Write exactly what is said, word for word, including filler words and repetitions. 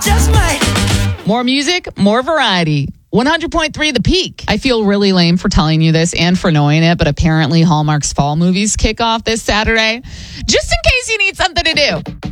just might. More music, more variety. one hundred point three The Peak. I feel really lame for telling you this and for knowing it, but apparently Hallmark's fall movies kick off this Saturday. Just in case you need something to do.